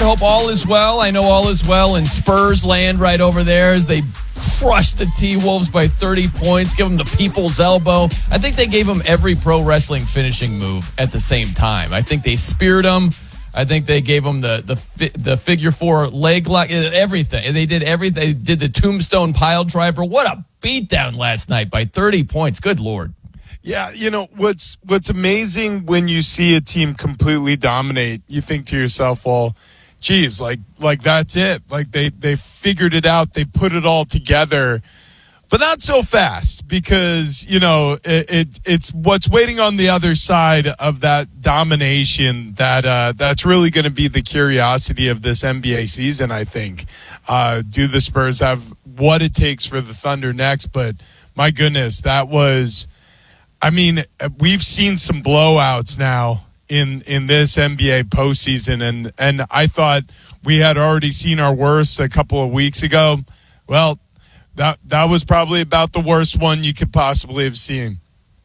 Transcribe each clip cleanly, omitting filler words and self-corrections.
Hope all is well. I know all is well in Spurs land right over there as they crushed the T-Wolves by 30 points, give them the people's elbow. I think they gave them every pro wrestling finishing move at the same time. I think they speared them. I think they gave them the figure four leg lock, everything. They did everything. They did the tombstone pile driver. What a beatdown last night by 30 points. Good Lord. Yeah, you know, what's amazing when you see a team completely dominate, you think to yourself, well, geez, like that's it. Like they figured it out. They put it all together. But not so fast, because, you know, it's what's waiting on the other side of that domination that's really going to be the curiosity of this NBA season, I think. Do the Spurs have what it takes for the Thunder next? But my goodness, that was, I mean, we've seen some blowouts now in this NBA postseason, and I thought we had already seen our worst a couple of weeks ago. Well, that was probably about the worst one you could possibly have seen.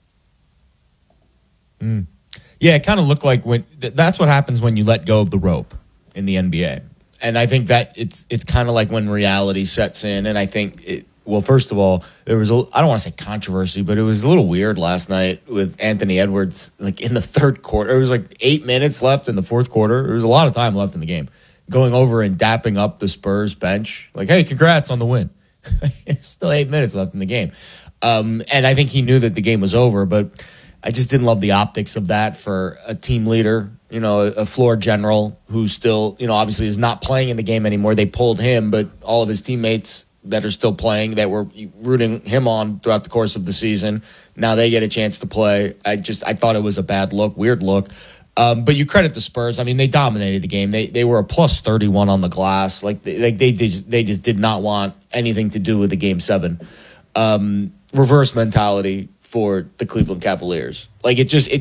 Yeah, it kind of looked like that's what happens when you let go of the rope in the NBA. And I think that it's kind of like when reality sets in. And I think, well, first of all, there was, I don't want to say controversy, but it was a little weird last night with Anthony Edwards, like in the third quarter. It was like 8 minutes left in the fourth quarter. There was a lot of time left in the game. Going over and dapping up the Spurs bench. Like, hey, congrats on the win. Still 8 minutes left in the game. And I think he knew that the game was over, but I just didn't love the optics of that for a team leader, you know, a floor general who still, you know, obviously is not playing in the game anymore. They pulled him, but all of his teammates that are still playing, that were rooting him on throughout the course of the season, now they get a chance to play. I thought it was a bad look, weird look. But you credit the Spurs. I mean, they dominated the game. They were a plus 31 on the glass. Like they just did not want anything to do with the Game 7. Reverse mentality for the Cleveland Cavaliers. Like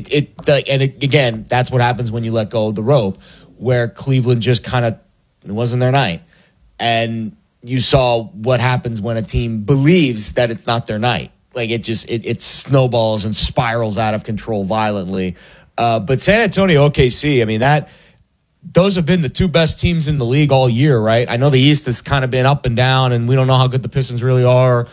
again, that's what happens when you let go of the rope, where Cleveland just kind of, it wasn't their night. And you saw what happens when a team believes that it's not their night. Like it snowballs and spirals out of control violently. But San Antonio, OKC, I mean, those have been the two best teams in the league all year, right? I know the East has kind of been up and down, and we don't know how good the Pistons really are.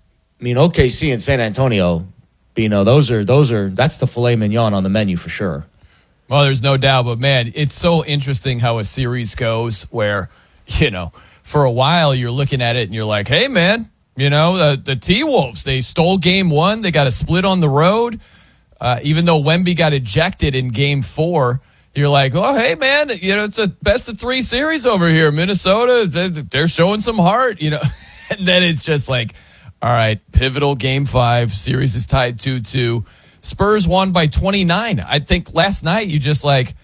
I mean, OKC and San Antonio, you know, that's the filet mignon on the menu for sure. Well, there's no doubt, but man, it's so interesting how a series goes where, you know, for a while you're looking at it and you're like, hey, man, you know, the T-Wolves, they stole game 1. They got a split on the road. Even though Wemby got ejected in game 4, you're like, oh, hey, man, you know, it's a best of 3 series over here. Minnesota, they're showing some heart, you know. And then it's just like, all right, pivotal game 5, series is tied 2-2. Spurs won by 29. I think last night you just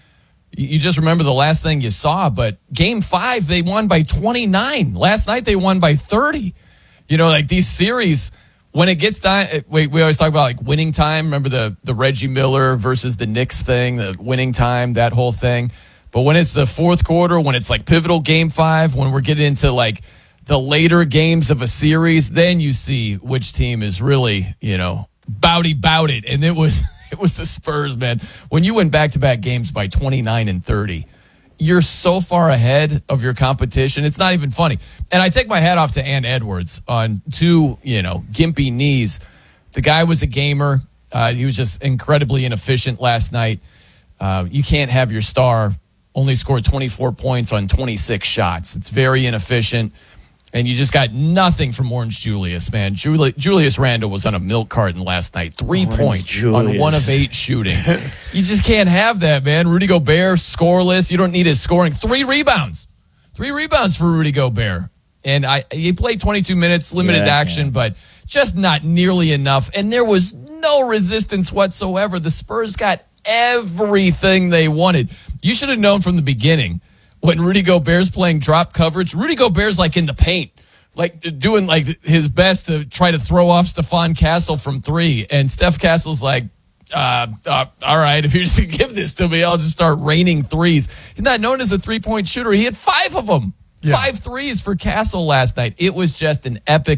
remember the last thing you saw, but game 5, they won by 29. Last night they won by 30. You know, like these series, when it gets down, we always talk about like winning time. Remember the Reggie Miller versus the Knicks thing, the winning time, that whole thing. But when it's the fourth quarter, when it's like pivotal game 5, when we're getting into like the later games of a series, then you see which team is really, you know, bout it. And it was the Spurs, man. When you win back-to-back games by 29 and 30, you're so far ahead of your competition. It's not even funny. And I take my hat off to Ant Edwards on 2, you know, gimpy knees. The guy was a gamer. He was just incredibly inefficient last night. You can't have your star only score 24 points on 26 shots. It's very inefficient. And you just got nothing from Orange Julius, man. Julius Randle was on a milk carton last night. 3 points on 1 of 8 shooting. You just can't have that, man. Rudy Gobert, scoreless. You don't need his scoring. 3 rebounds. 3 rebounds for Rudy Gobert. And he played 22 minutes, limited action, but just not nearly enough. And there was no resistance whatsoever. The Spurs got everything they wanted. You should have known from the beginning. When Rudy Gobert's playing drop coverage, Rudy Gobert's like in the paint, like doing like his best to try to throw off Stephon Castle from 3. And Steph Castle's like, all right, if you're just going to give this to me, I'll just start raining threes. He's not known as a 3-point shooter. He had 5 of them. Yeah. 5 threes for Castle last night. It was just an epic